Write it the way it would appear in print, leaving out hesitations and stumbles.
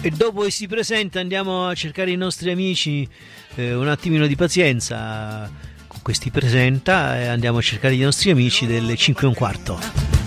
E dopo che si presenta andiamo a cercare i nostri amici, un attimino di pazienza con questi presenta e andiamo a cercare i nostri amici delle 5:15.